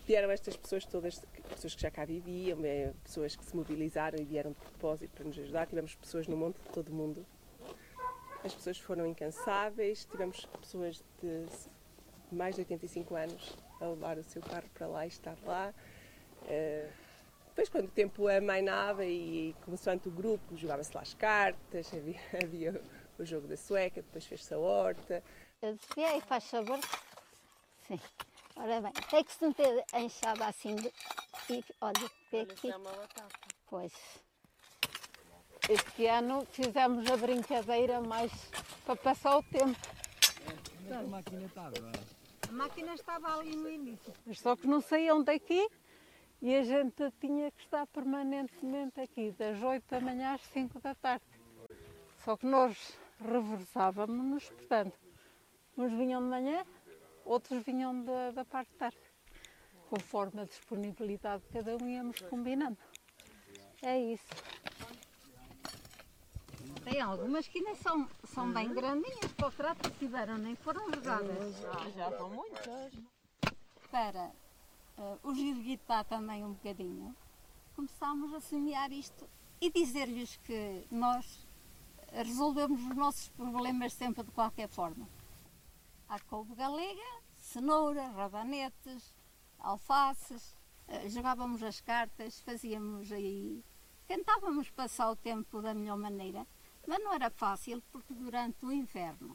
vieram estas pessoas todas, pessoas que já cá viviam, pessoas que se mobilizaram e vieram de propósito para nos ajudar. Tivemos pessoas no monte de todo o mundo. As pessoas foram incansáveis. Tivemos pessoas de mais de 85 anos a levar o seu carro para lá e estar lá. Depois, quando o tempo amainava e consoante o grupo, jogava-se lá as cartas, havia o jogo da sueca, depois fez-se a horta. E aí, faz favor? Sim. Ora bem, tem que se meter a enxada assim e olha, aqui. É uma batata. Pois. Este ano fizemos a brincadeira mais para passar o tempo. A máquina estava. A máquina estava ali no início. Mas só que não saíam daqui e a gente tinha que estar permanentemente aqui, das 8 da manhã às 5 da tarde. Só que nós reversávamos-nos, portanto, uns vinham de manhã, outros vinham da parte de tarde. Conforme a disponibilidade de cada um íamos combinando. É isso. Tem algumas que ainda são bem grandinhas para o trato que tiveram, nem foram jogadas. Já estão muitas. Para os irritar também um bocadinho, começámos a semear isto e dizer-lhes que nós resolvemos os nossos problemas sempre de qualquer forma. Há couve galega, cenoura, rabanetes, alfaces, jogávamos as cartas, fazíamos aí, tentávamos passar o tempo da melhor maneira, mas não era fácil porque durante o inverno,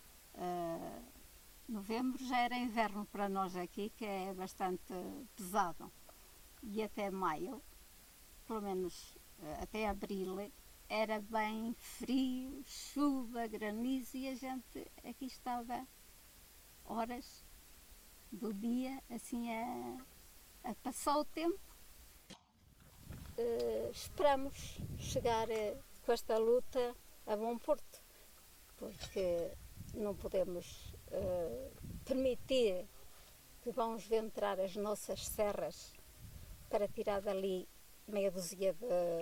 novembro já era inverno para nós aqui, que é bastante pesado, e até maio, pelo menos até abril, era bem frio, chuva, granizo, e a gente aqui estava horas do dia assim a passar o tempo. Esperamos chegar com esta luta a bom porto, porque não podemos permitir que vão entrar as nossas serras para tirar dali meia dúzia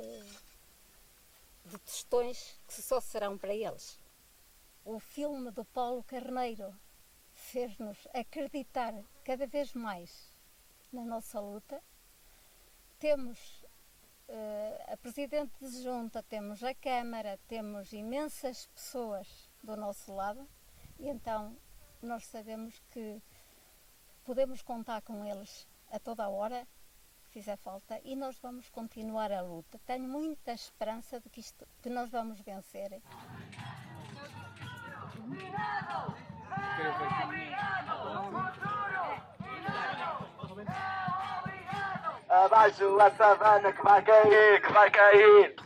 de tostões que só serão para eles. O filme do Paulo Carneiro fez-nos acreditar cada vez mais na nossa luta. Temos a Presidente de Junta, temos a Câmara, temos imensas pessoas do nosso lado e então nós sabemos que podemos contar com eles a toda a hora que fizer falta e nós vamos continuar a luta. Tenho muita esperança de que nós vamos vencer. Abaixo a savana que vai cair, que vai cair.